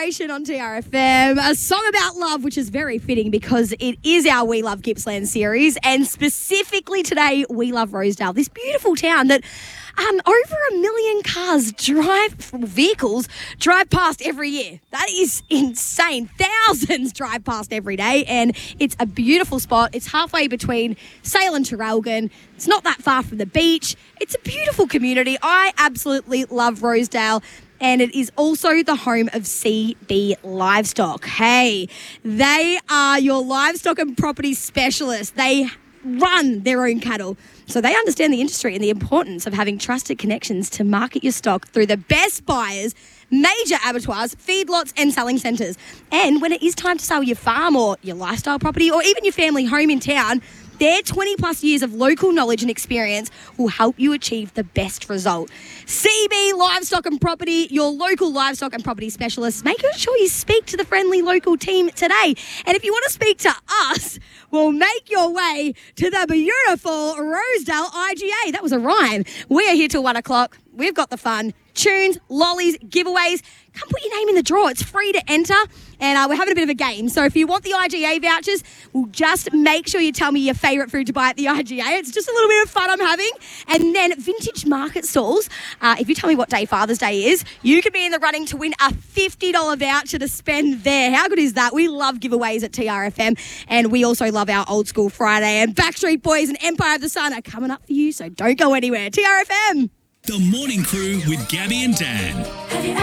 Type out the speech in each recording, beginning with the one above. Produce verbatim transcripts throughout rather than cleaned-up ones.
Inspiration on T R F M, a song about love, which is very fitting because it is our We Love Gippsland series, and specifically today, we love Rosedale, this beautiful town that um, over a million cars drive, vehicles drive past every year. That is insane. Thousands drive past every day, and it's a beautiful spot. It's halfway between Sale and Traralgon. It's not that far from the beach. It's a beautiful community. I absolutely love Rosedale. And it is also the home of C B Livestock. Hey, they are your livestock and property specialists. They run their own cattle. So they understand the industry and the importance of having trusted connections to market your stock through the best buyers, major abattoirs, feedlots and selling centres. And when it is time to sell your farm or your lifestyle property or even your family home in town, their twenty plus years of local knowledge and experience will help you achieve the best result. C B Livestock and Property, your local livestock and property specialists. Make sure you speak to the friendly local team today. And if you want to speak to us, well, make your way to the beautiful Rosedale I G A. That was a rhyme. We are here till one o'clock. We've got the fun. Tunes, lollies, giveaways. Come put your name in the draw. It's free to enter. And uh, we're having a bit of a game. So if you want the I G A vouchers, well, just make sure you tell me your favourite food to buy at the I G A. It's just a little bit of fun I'm having. And then vintage market stalls. Uh, if you tell me what day Father's Day is, you could be in the running to win a fifty dollars voucher to spend there. How good is that? We love giveaways at T R F M. And we also love our Old School Friday. And Backstreet Boys and Empire of the Sun are coming up for you. So don't go anywhere. T R F M. The Morning Crew with Gabby and Dan. Have you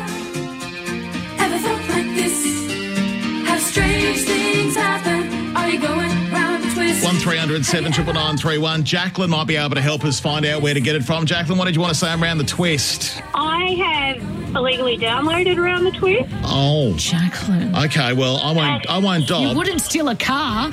ever, ever felt like this? Have strange things happen? Are you going round the twist? one three hundred seven nine nine nine three one. Jacqueline might be able to help us find out where to get it from. Jacqueline, what did you want to say around the twist? I have illegally downloaded Around the Twist. Oh. Jacqueline. Okay, well, I won't I won't You dob. wouldn't steal a car.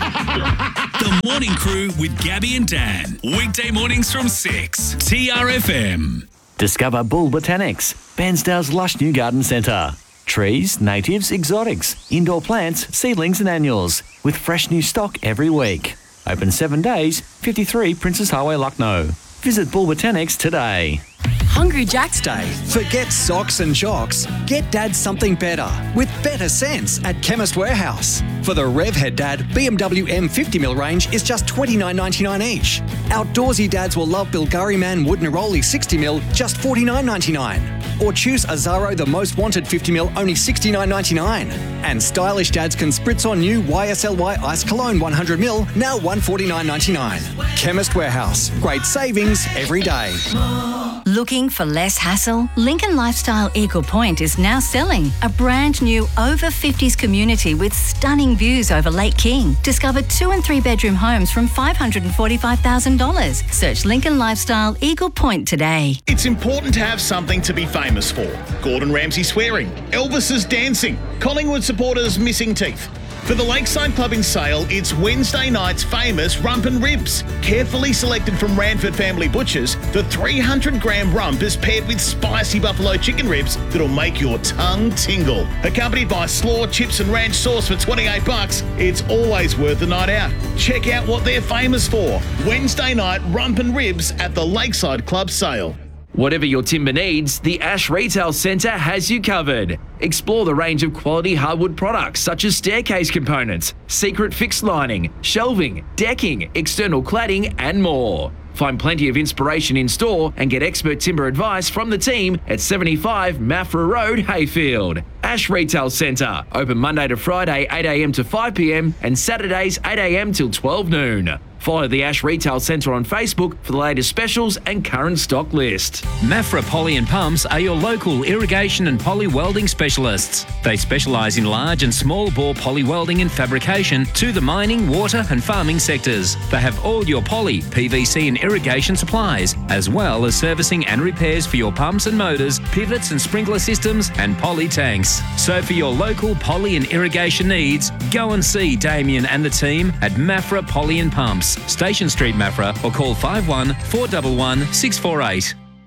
The Morning Crew with Gabby and Dan. Weekday mornings from six. T R F M. Discover Bull Botanics, Bairnsdale's lush new garden centre. Trees, natives, exotics, indoor plants, seedlings and annuals, with fresh new stock every week. Open seven days, fifty-three Princess Highway, Lucknow. Visit Bull Botanics today. Hungry Jack's Day. Forget socks and jocks. Get Dad something better with better sense at Chemist Warehouse. For the Revhead Dad, B M W M fifty mil range is just twenty-nine ninety-nine each. Outdoorsy dads will love Bilgari Man Wood Neroli sixty mil, just forty-nine ninety-nine. Or choose Azaro The Most Wanted fifty mil, only sixty-nine ninety-nine. And stylish dads can spritz on new Y S L Y Ice Cologne one hundred mil, now one forty-nine ninety-nine. Chemist Warehouse. Great savings every day. Looking for less hassle? Lincoln Lifestyle Eagle Point is now selling a brand new over fifties community with stunning views over Lake King. Discover two and three bedroom homes from five hundred forty-five thousand dollars. Search Lincoln Lifestyle Eagle Point today. It's important to have something to be famous for. Gordon Ramsay swearing, Elvis's dancing, Collingwood supporters missing teeth. For the Lakeside Club in Sale, it's Wednesday night's famous rump and ribs. Carefully selected from Ranford Family Butchers, the three hundred gram rump is paired with spicy buffalo chicken ribs that'll make your tongue tingle. Accompanied by slaw, chips and ranch sauce for twenty-eight bucks, it's always worth a night out. Check out what they're famous for. Wednesday night rump and ribs at the Lakeside Club Sale. Whatever your timber needs, the Ash Retail Centre has you covered. Explore the range of quality hardwood products such as staircase components, secret fixed lining, shelving, decking, external cladding and more. Find plenty of inspiration in store and get expert timber advice from the team at seventy-five Maffra Road, Hayfield. Ash Retail Centre, open Monday to Friday eight a m to five p m and Saturdays eight a m till twelve noon. Follow the Ash Retail Centre on Facebook for the latest specials and current stock list. Maffra Poly and Pumps are your local irrigation and poly welding specialists. They specialise in large and small bore poly welding and fabrication to the mining, water and farming sectors. They have all your poly, P V C and irrigation supplies, as well as servicing and repairs for your pumps and motors, pivots and sprinkler systems and poly tanks. So for your local poly and irrigation needs, go and see Damien and the team at Maffra Poly and Pumps, Station Street, Maffra, or call five one four one one six four eight.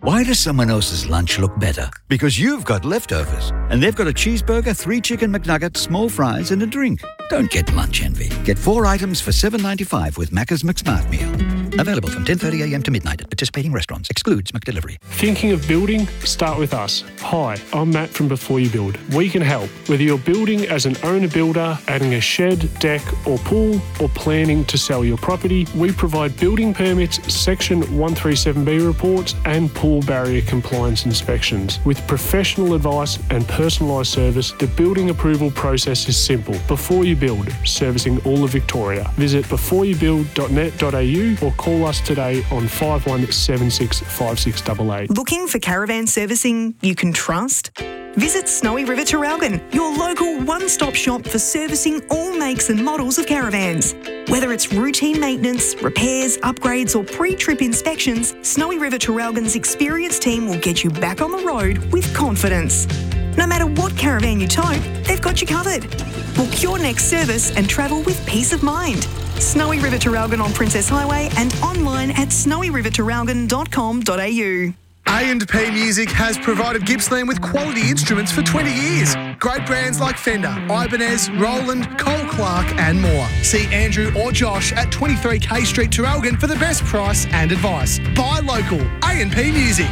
Why does someone else's lunch look better? Because you've got leftovers, and they've got a cheeseburger, three chicken McNuggets, small fries, and a drink. Don't get lunch envy. Get four items for seven dollars ninety-five with Macca's McSmart Meal. Available from ten thirty a m to midnight at participating restaurants. Excludes McDelivery. Thinking of building? Start with us. Hi, I'm Matt from Before You Build. We can help. Whether you're building as an owner-builder, adding a shed, deck or pool, or planning to sell your property, we provide building permits, Section one thirty-seven B reports and pool barrier compliance inspections. With professional advice and personalised service, the building approval process is simple. Before You Build, servicing all of Victoria. Visit before you build dot net dot a u or call us today on five one seven six five six eight eight. Looking for caravan servicing you can trust? Visit Snowy River Traralgon, your local one-stop shop for servicing all makes and models of caravans. Whether it's routine maintenance, repairs, upgrades or pre-trip inspections, Snowy River Traralgon's experienced team will get you back on the road with confidence. No matter what caravan you tow, they've got you covered. Book your next service and travel with peace of mind. Snowy River Traralgon on Princess Highway and online at snowy river traralgon dot com dot a u. A and P Music has provided Gippsland with quality instruments for twenty years. Great brands like Fender, Ibanez, Roland, Cole Clark and more. See Andrew or Josh at twenty-three K Street, Traralgon for the best price and advice. Buy local. A and P Music.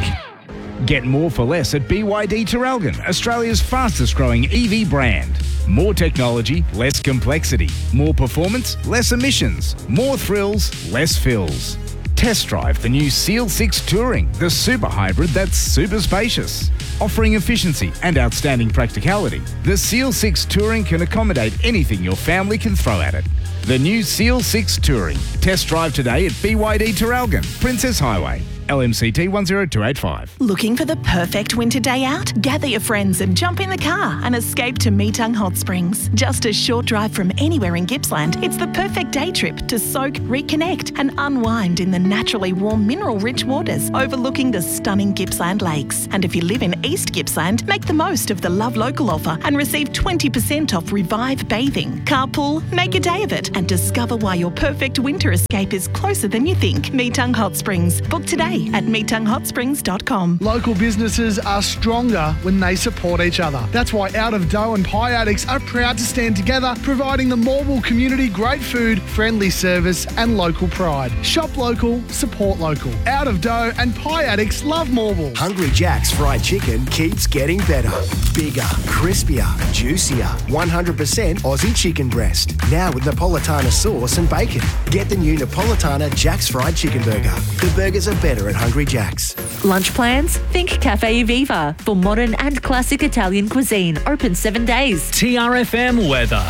Get more for less at B Y D Traralgon, Australia's fastest growing E V brand. More technology, less complexity. More performance, less emissions. More thrills, less fills. Test drive the new Seal six Touring, the super hybrid that's super spacious. Offering efficiency and outstanding practicality, the Seal six Touring can accommodate anything your family can throw at it. The new Seal six Touring. Test drive today at B Y D Traralgon, Princess Highway. L M C T one zero two eight five. Looking for the perfect winter day out? Gather your friends and jump in the car and escape to Meetung Hot Springs. Just a short drive from anywhere in Gippsland, it's the perfect day trip to soak, reconnect and unwind in the naturally warm mineral-rich waters overlooking the stunning Gippsland lakes. And if you live in East Gippsland, make the most of the Love Local offer and receive twenty percent off Revive Bathing. Carpool, make a day of it and discover why your perfect winter escape is closer than you think. Meetung Hot Springs. Book today at meetung hot springs dot com. Local businesses are stronger when they support each other. That's why Out of Dough and Pie Addicts are proud to stand together, providing the Morwell community great food, friendly service and local pride. Shop local, support local. Out of Dough and Pie Addicts love Morwell. Hungry Jack's fried chicken keeps getting better. Bigger, crispier, juicier. one hundred percent Aussie chicken breast. Now with Napolitana sauce and bacon. Get the new Napolitana Jack's fried chicken burger. The burgers are better at Hungry Jack's. Lunch plans? Think Cafe Viva for modern and classic Italian cuisine. Open seven days. T R F M weather.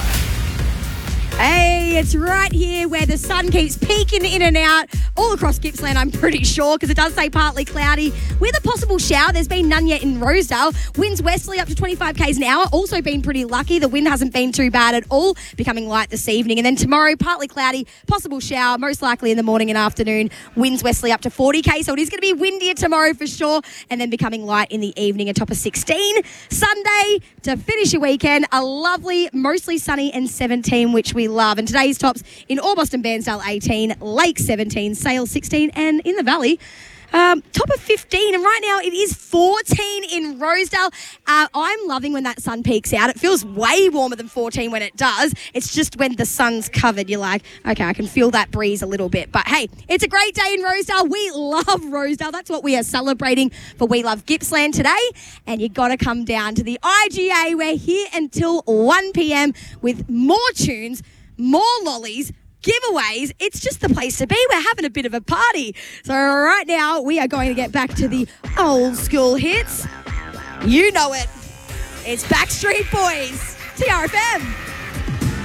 Hey, it's right here where the sun keeps peeking in and out all across Gippsland, I'm pretty sure, because it does say partly cloudy with a possible shower. There's been none yet in Rosedale. Winds westerly up to twenty-five kays an hour. Also been pretty lucky. The wind hasn't been too bad at all, becoming light this evening. And then tomorrow, partly cloudy, possible shower, most likely in the morning and afternoon. Winds westerly up to forty kays, so it is going to be windier tomorrow for sure, and then becoming light in the evening, a top of sixteen. Sunday, to finish your weekend, a lovely, mostly sunny and seventeen, which we love. And today's tops in Orbost and Bairnsdale eighteen, Lake seventeen, Sale sixteen, and in the Valley, Um, top of fifteen, and right now it is fourteen in Rosedale. Uh, I'm loving when that sun peeks out. It feels way warmer than fourteen when it does. It's just when the sun's covered, you're like, okay, I can feel that breeze a little bit. But hey, it's a great day in Rosedale. We love Rosedale. That's what we are celebrating for We Love Gippsland today. And you got to come down to the I G A. We're here until one p.m. with more tunes, more lollies, giveaways. It's just the place to be. We're having a bit of a party. So right now we are going to get back to the old school hits. You know it. It's Backstreet Boys. T R F M.